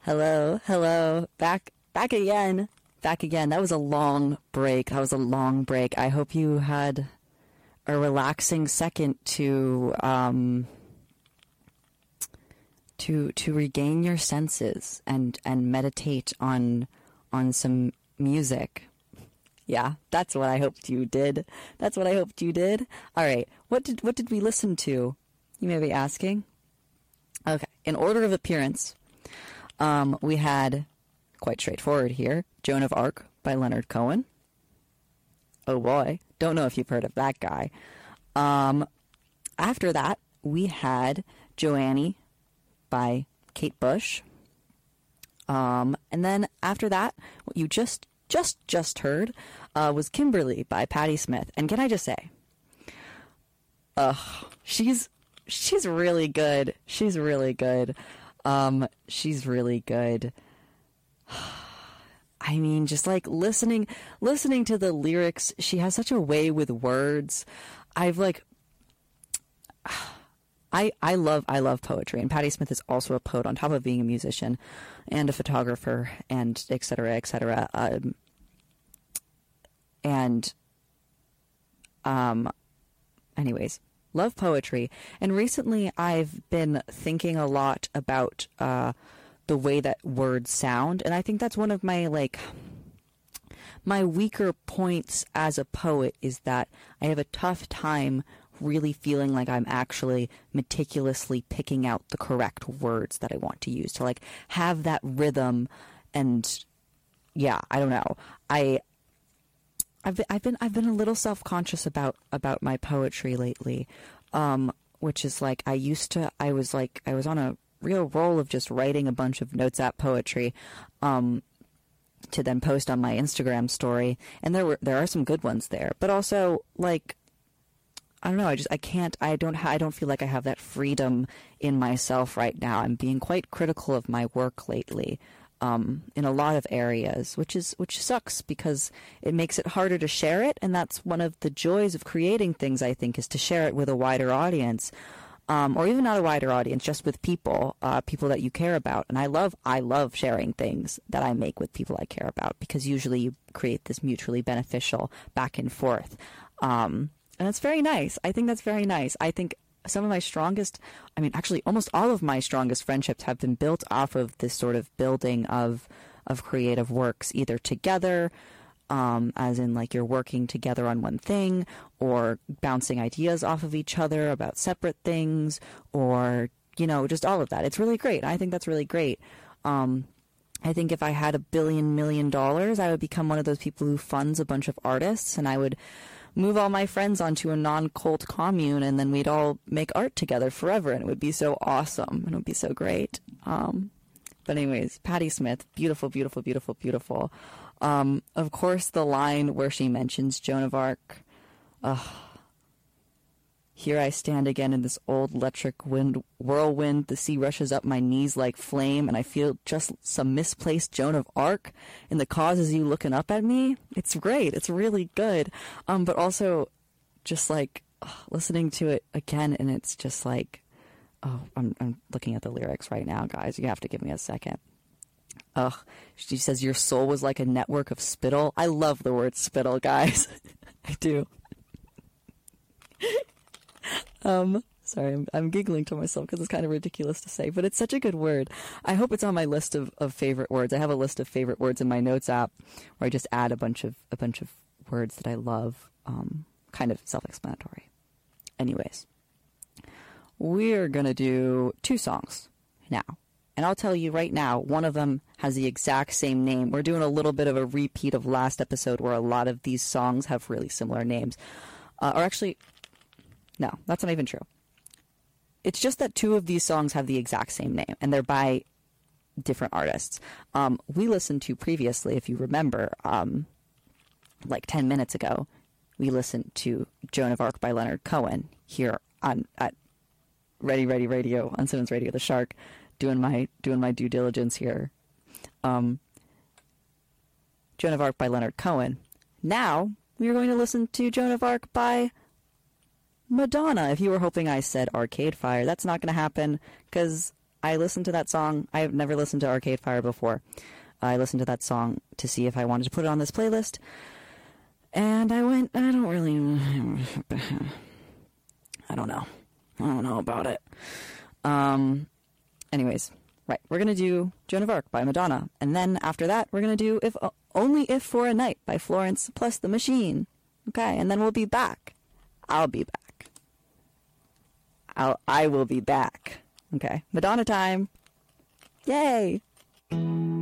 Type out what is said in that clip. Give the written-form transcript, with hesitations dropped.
Hello, hello, back again. That was a long break. I hope you had a relaxing second to regain your senses and meditate on some music. Yeah, that's what I hoped you did. All right, what did we listen to? You may be asking. Okay, in order of appearance. We had, quite straightforward here, Joan of Arc by Leonard Cohen. Oh boy, don't know if you've heard of that guy. After that, we had Joannie by Kate Bush. And then after that, what you just heard was Kimberly by Patti Smith. And can I just say, she's really good. She's really good. I mean, just like listening to the lyrics, she has such a way with words. I love poetry, and Patti Smith is also a poet on top of being a musician and a photographer and et cetera, et cetera. Anyways, love poetry. And recently I've been thinking a lot about the way that words sound. And I think that's one of my weaker points as a poet is that I have a tough time really feeling like I'm actually meticulously picking out the correct words that I want to use to have that rhythm. And yeah, I don't know. I've been a little self-conscious about my poetry lately, which is I was on a real roll of just writing a bunch of notes app poetry, to then post on my Instagram story, and there are some good ones there, but also I don't know, I don't feel like I have that freedom in myself right now. I'm being quite critical of my work lately. In a lot of areas, which sucks because it makes it harder to share it, and that's one of the joys of creating things, I think, is to share it with a wider audience, or even not a wider audience, just with people that you care about. And I love sharing things that I make with people I care about, because usually you create this mutually beneficial back and forth, and it's very nice. I think that's very nice. I think some of my strongest, actually almost all of my strongest friendships have been built off of this sort of building of creative works, either together, as in you're working together on one thing, or bouncing ideas off of each other about separate things, or, just all of that. It's really great. I think that's really great. I think if I had $1 million, I would become one of those people who funds a bunch of artists, and I would move all my friends onto a non-cult commune, and then we'd all make art together forever, and it would be so awesome, and it would be so great. But anyways, Patti Smith, beautiful, beautiful, beautiful, beautiful. Of course, the line where she mentions Joan of Arc, here I stand again in this old electric whirlwind, the sea rushes up my knees like flame, and I feel just some misplaced Joan of Arc, and the cause is you looking up at me. It's great. It's really good. But also just listening to it again, and it's just I'm looking at the lyrics right now, guys. You have to give me a second. She says, your soul was like a network of spittle. I love the word spittle, guys. I do. Sorry, I'm giggling to myself because it's kind of ridiculous to say, but it's such a good word. I hope it's on my list of favorite words. I have a list of favorite words in my notes app where I just add a bunch of words that I love, kind of self-explanatory. Anyways, we're going to do 2 songs now. And I'll tell you right now, one of them has the exact same name. We're doing a little bit of a repeat of last episode where a lot of these songs have really similar names. Or actually, no, that's not even true. It's just that 2 of these songs have the exact same name, and they're by different artists. We listened to previously, if you remember, 10 minutes ago, we listened to Joan of Arc by Leonard Cohen here at Ready Ready Radio on Simmons Radio, the Shark, doing my due diligence here. Joan of Arc by Leonard Cohen. Now we are going to listen to Joan of Arc by Madonna. If you were hoping I said Arcade Fire, that's not going to happen because I listened to that song. I have never listened to Arcade Fire before. I listened to that song to see if I wanted to put it on this playlist. And I went, I don't know about it. Anyways, right. We're going to do Joan of Arc by Madonna. And then after that, we're going to do Only If for a Night by Florence plus the Machine. Okay. And then we'll be back. I'll be back. I will be back. Okay. Madonna time. Yay.